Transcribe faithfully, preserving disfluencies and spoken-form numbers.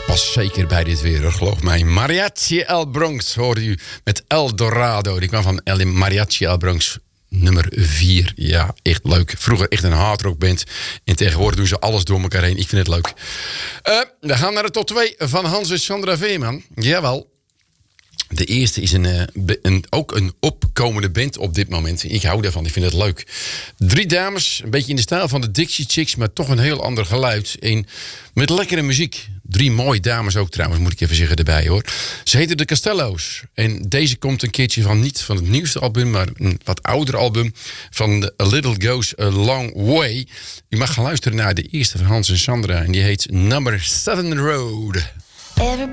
past zeker bij dit weer, geloof mij. Mariachi El Bronx hoorde u met El Dorado. Die kwam van El Mariachi El Bronx nummer vier. Ja, echt leuk. Vroeger echt een hardrockband. En tegenwoordig doen ze alles door elkaar heen. Ik vind het leuk. Uh, we gaan naar de top twee van Hans en Sandra Veerman. Jawel. De eerste is een, een, ook een opkomende band op dit moment. Ik hou daarvan, ik vind het leuk. Drie dames, een beetje in de stijl van de Dixie Chicks, maar toch een heel ander geluid. En met lekkere muziek. Drie mooie dames ook trouwens, moet ik even zeggen erbij hoor. Ze heten de Castello's. En deze komt een keertje van niet van het nieuwste album, maar een wat ouder album. Van A Little Goes A Long Way. U mag gaan luisteren naar de eerste van Hans en Sandra. En die heet Number Seven Road.